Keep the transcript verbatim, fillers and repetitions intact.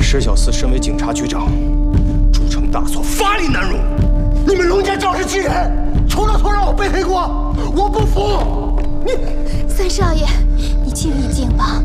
石小四身为警察局长，铸成大错，法理难容。你们龙家肇事欺人，除了错让我背黑锅，我不服。你三少爷，你静一静吧。